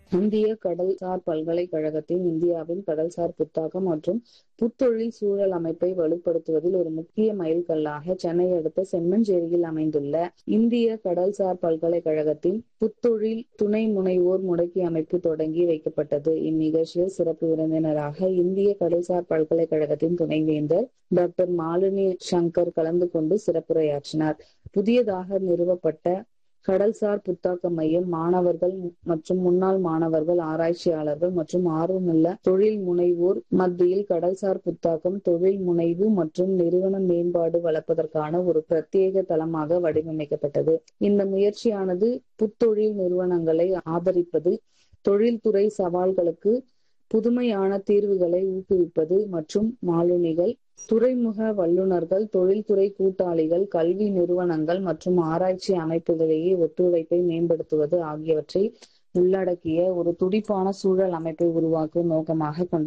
இந்திய கடல்சார் பல்கலைக்கழகத்தின் இந்தியாவின் கடல்சார் புத்தாக்கம் மற்றும் புத்தொழில் சூழல் அமைப்பை வலுப்படுத்துவதில் ஒரு முக்கிய மைல்கல்லாக சென்னை அடுத்த செம்மஞ்சேரியில் அமைந்துள்ள இந்திய கடல்சார் பல்கலைக்கழகத்தின் புத்தொழில் துணை முனைவோர் முடக்கி அமைப்பு தொடங்கி வைக்கப்பட்டது. இந்நிகழ்ச்சியில் சிறப்பு விருந்தினராக இந்திய கடல்சார் பல்கலைக்கழகத்தின் துணைவேந்தர் டாக்டர் மாலினி சங்கர் கலந்து கொண்டு சிறப்புரையாற்றினார். புதியதாக நிறுவப்பட்ட கடல்சார் புத்தாக்க மையம் மாணவர்கள் மற்றும் முன்னாள் மாணவர்கள், ஆராய்ச்சியாளர்கள் மற்றும் ஆர்வமுள்ள தொழில் முனைவோர் மத்தியில் கடல்சார் புத்தாக்கம், தொழில் முனைவு மற்றும் நிறுவன மேம்பாடு வளர்ப்பதற்கான ஒரு பிரத்யேக தளமாக வடிவமைக்கப்பட்டது. இந்த முயற்சியானது புத்தொழில் நிறுவனங்களை ஆதரிப்பது, தொழில்துறை சவால்களுக்கு புதுமையான தீர்வுகளை ஊக்குவிப்பது மற்றும் மாலுமிகள், துறைமுக வல்லுநர்கள், தொழில்துறை கூட்டாளிகள், கல்வி நிறுவனங்கள் மற்றும் ஆராய்ச்சி அமைப்புகளிடையே ஒத்துழைப்பை மேம்படுத்துவது ஆகியவற்றை உள்ளடக்கிய ஒரு துடிப்பான சூழல் அமைப்பை உருவாக்கும் நோக்கமாக கொண்டது.